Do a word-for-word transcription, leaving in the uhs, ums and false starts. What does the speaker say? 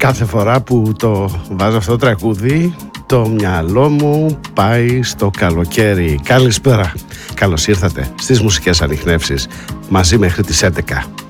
Κάθε φορά που το βάζω αυτό το τραγούδι, το μυαλό μου πάει στο καλοκαίρι. Καλησπέρα. Καλώς ήρθατε στις μουσικές ανιχνεύσεις, μαζί μέχρι τις έντεκα.